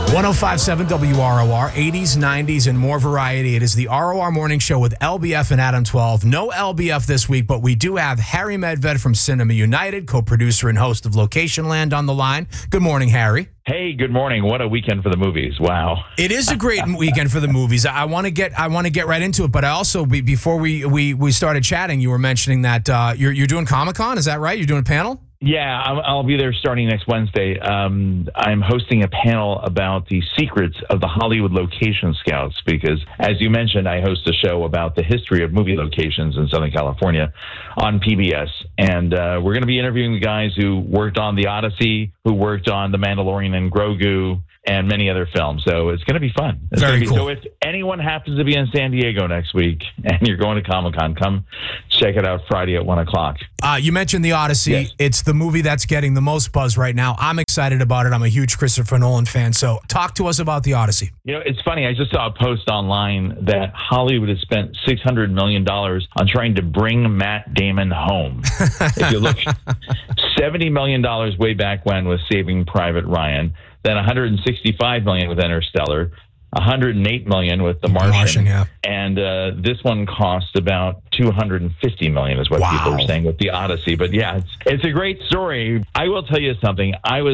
1057 WROR, 80s, 90s, and more variety. It is the ROR Morning Show with LBF and Adam 12. No LBF this week, but we do have Harry Medved from Cinema United, co-producer and host of Location Land on the line. Good morning, Harry. Hey, good morning. What a weekend for the movies. Wow. It is a great weekend for the movies. I want to get right into it, but I also, before we started chatting, you were mentioning that you're doing Comic-Con. Is that right? You're doing a panel? Yeah, I'll be there starting next Wednesday. I'm hosting a panel about the secrets of the Hollywood location scouts because, as you mentioned, I host a show about the history of movie locations in Southern California on PBS. And we're going to be interviewing the guys who worked on The Odyssey, who worked on The Mandalorian and Grogu, and many other films. So it's going to be fun. Very cool. So if anyone happens to be in San Diego next week and you're going to Comic-Con, come check it out Friday at 1 o'clock. You mentioned The Odyssey. Yes. It's the movie that's getting the most buzz right now. I'm excited about it. I'm a huge Christopher Nolan fan. So talk to us about The Odyssey. You know, it's funny. I just saw a post online that Hollywood has spent $600 million on trying to bring Matt Damon home. If you look, $70 million way back when with Saving Private Ryan, then $165 million with Interstellar, $108 million with The Martian, yeah. And this one cost about $250 million is what people are saying with The Odyssey. But yeah, it's a great story. I will tell you something. I was